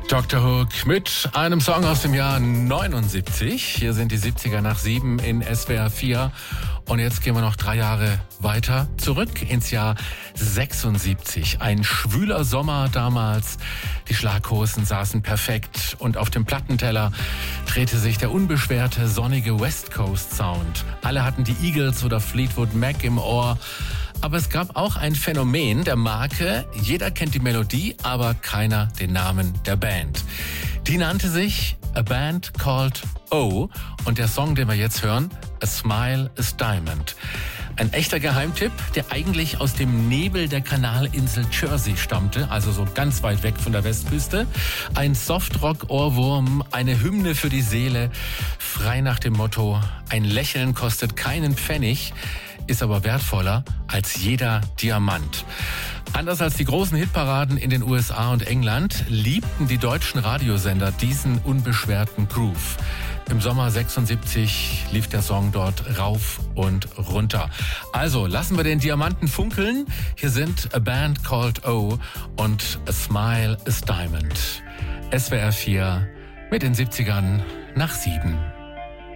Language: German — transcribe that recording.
Dr. Hook mit einem Song aus dem Jahr 79. Hier sind die 70er nach 7 in SWR 4. Und jetzt gehen wir noch 3 Jahre weiter zurück ins Jahr 76. Ein schwüler Sommer damals. Die Schlaghosen saßen perfekt und auf dem Plattenteller drehte sich der unbeschwerte, sonnige West Coast Sound. Alle hatten die Eagles oder Fleetwood Mac im Ohr. Aber es gab auch ein Phänomen der Marke. Jeder kennt die Melodie, aber keiner den Namen der Band. Die nannte sich A Band Called O. Und der Song, den wir jetzt hören, A Smile is Diamond. Ein echter Geheimtipp, der eigentlich aus dem Nebel der Kanalinsel Jersey stammte, also so ganz weit weg von der Westküste. Ein Softrock-Ohrwurm, eine Hymne für die Seele, frei nach dem Motto, ein Lächeln kostet keinen Pfennig, ist aber wertvoller als jeder Diamant. Anders als die großen Hitparaden in den USA und England liebten die deutschen Radiosender diesen unbeschwerten Groove. Im Sommer 76 lief der Song dort rauf und runter. Also lassen wir den Diamanten funkeln. Hier sind A Band Called O und A Smile is Diamond. SWR 4 mit den 70ern nach 7.